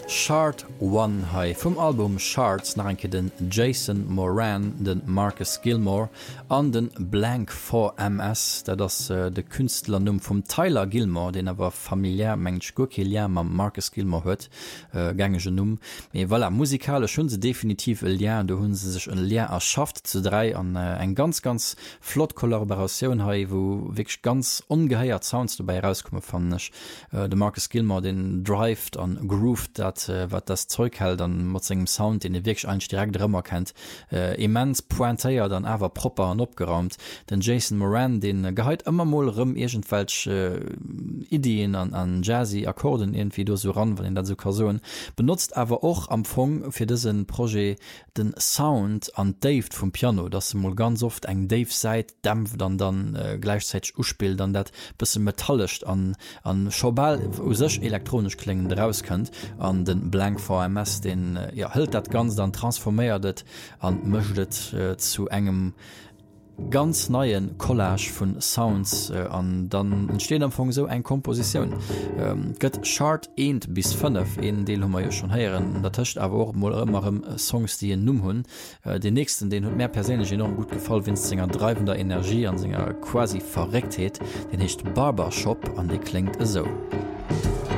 Chart One High vom Album Charts nachke den Jason Moran, den Marcus Gilmore an den Blank 4MS, der das de Künstlernum vom Tyler Gilmore, den awer familiär mensch Gokilier ma Marcus Gilmore huet gängege Numm. Voilà, musikale schon se definitiv Lien, du hunn se sech een Lehr erschafft zu drei an eng ganz flott Kollaboration ha, wo wirklich ganz ungeheiert Sounds dabei rauskomme fannech. De Marcus Gilmore den drived an grooved dat wat das Zeug hält an mat engem Sound, den wirklich ein direkt Drummer kennt, immens pointéiert dann awer proper an opgeraumt. Den Jason Moran den geheit immer mal rum egentfälsch Ideen an Jazzy Akkorden irgendwie do so ran, wenn dat so Person benutzt, aber auch am Fong für diesen Projekt den Sound an Dave vom Piano, das mal ganz oft eng Dave seit dämpft dann gleichzeitig uspielt, dann dat bisschen metallisch an schobal sech elektronisch klingen raus könnt an den Blank 4MS, den hält dat ganz dann transformiert an möchtet zu engem ganz neuen Collage von Sounds an dann entstehen am Anfang so eine Komposition. Gött Chart 1 bis 5 in den haben wir ja schon hören, da töcht aber auch mal immer Songs, die in Numm haben. Den nächsten, den hat mir persönlich enorm gut gefallen, wenn es seiner treibender Energie an seiner quasi Verrecktheit, den heißt Barbershop, an die klingt so.